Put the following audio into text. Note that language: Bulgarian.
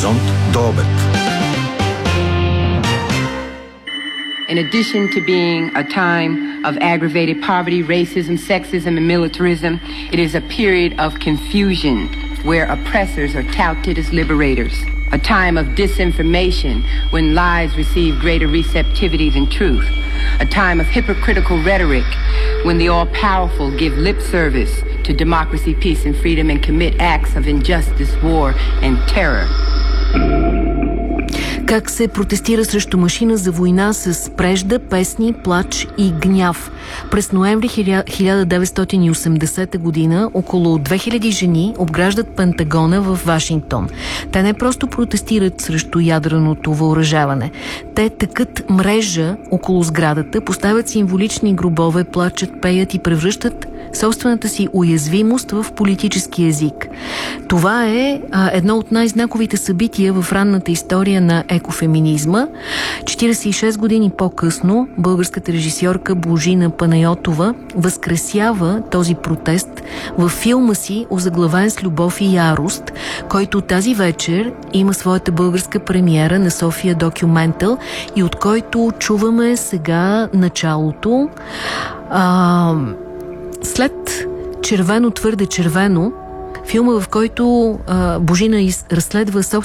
Хоризонт до обед. In addition to being a time of aggravated poverty, racism, sexism, and militarism, it is a period of confusion where oppressors are touted as liberators. A time of disinformation when lies receive greater receptivity than truth. A time of hypocritical rhetoric when the all-powerful give lip service to democracy, peace, and freedom and commit acts of injustice, war, and terror. Как се протестира срещу машина за война с прежда, песни, плач и гняв. През ноември 1980 година около 2000 жени обграждат Пентагона в Вашингтон. Те не просто протестират срещу ядреното въоръжаване. Те тъкат мрежа около сградата, поставят символични гробове, плачат, пеят и превръщат собствената си уязвимост в политически език. Това е едно от най-знаковите събития в ранната история на екофеминизма. 46 години по-късно българската режисьорка Божина Панайотова възкресява този протест във филма си озаглавен с любов и ярост, който тази вечер има своята българска премиера на София Докюментал и от който чуваме сега началото. След Червено, твърде червено, филма, в който Божина разследва